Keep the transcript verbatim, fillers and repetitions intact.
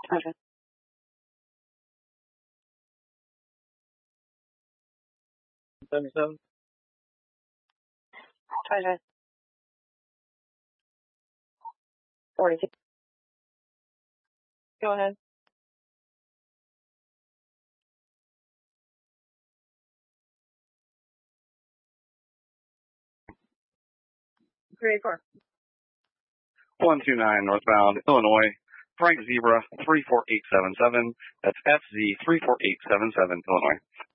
Okay. seventy-seven. twenty-five. forty-two. Go ahead. three eighty-four. one two nine northbound, Illinois. Frank Zebra three four eight seven seven. That's F Z three four eight seven seven, Illinois.